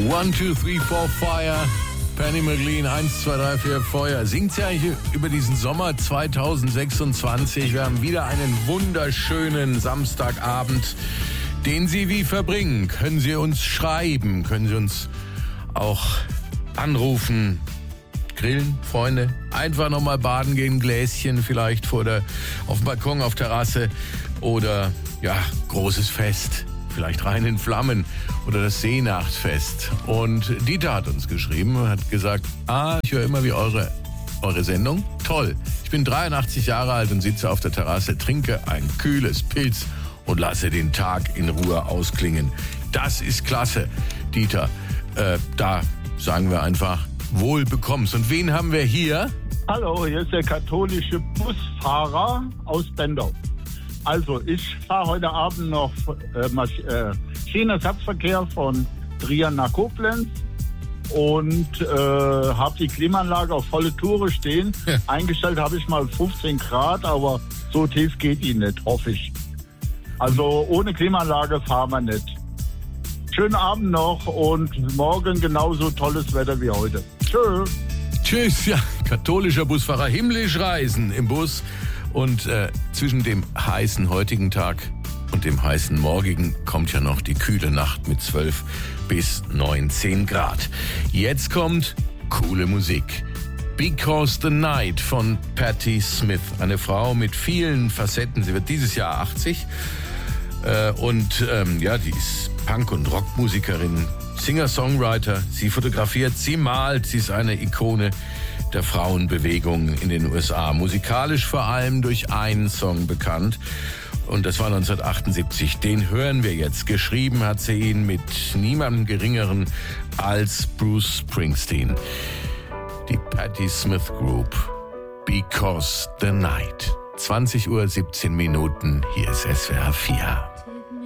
1, 2, 3, 4, Fire. Penny McLean, 1, 2, 3, 4, Feuer. Singt sie eigentlich über diesen Sommer 2026? Wir haben wieder einen wunderschönen Samstagabend, den Sie wie verbringen. Können Sie uns schreiben? Können Sie uns auch anrufen? Grillen, Freunde? Einfach nochmal baden gehen, Gläschen vielleicht auf dem Balkon, auf Terrasse. Oder, ja, großes Fest. Vielleicht rein in Flammen oder das Seenachtfest. Und Dieter hat uns geschrieben und hat gesagt, ich höre immer wie eure Sendung. Toll. Ich bin 83 Jahre alt und sitze auf der Terrasse, trinke ein kühles Pilz und lasse den Tag in Ruhe ausklingen. Das ist klasse, Dieter. Da sagen wir einfach, wohl bekommst. Und wen haben wir hier? Hallo, hier ist der katholische Busfahrer aus Bendorf. Also, ich fahre heute Abend noch Schienenersatzverkehr von Trier nach Koblenz und habe die Klimaanlage auf volle Tour stehen. Ja. Eingestellt habe ich mal 15 Grad, aber so tief geht die nicht, hoffe ich. Also ohne Klimaanlage fahren wir nicht. Schönen Abend noch und morgen genauso tolles Wetter wie heute. Tschö. Tschüss, ja, katholischer Busfahrer, himmlisch reisen im Bus. Und zwischen dem heißen heutigen Tag und dem heißen morgigen kommt ja noch die kühle Nacht mit 12 bis 19 Grad. Jetzt kommt coole Musik. Because the Night von Patti Smith. Eine Frau mit vielen Facetten. Sie wird dieses Jahr 80. Die ist Punk- und Rockmusikerin, Singer-Songwriter. Sie fotografiert, sie malt, sie ist eine Ikone der Frauenbewegung in den USA. Musikalisch vor allem durch einen Song bekannt. Und das war 1978. Den hören wir jetzt. Geschrieben hat sie ihn mit niemandem Geringeren als Bruce Springsteen. Die Patti Smith Group. Because the Night. 20:17 Uhr. Hier ist SWR 4.